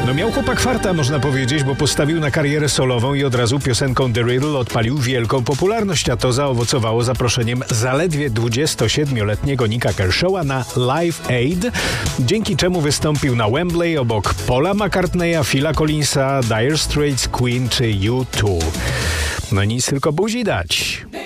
No miał chłopak farta, można powiedzieć, bo postawił na karierę solową i od razu piosenką The Riddle odpalił wielką popularność, a to zaowocowało zaproszeniem zaledwie 27-letniego Nicka Kershawa na Live Aid, dzięki czemu wystąpił na Wembley obok Paula McCartneya, Phila Collinsa, Dire Straits, Queen czy U2. No nic, tylko buzi dać.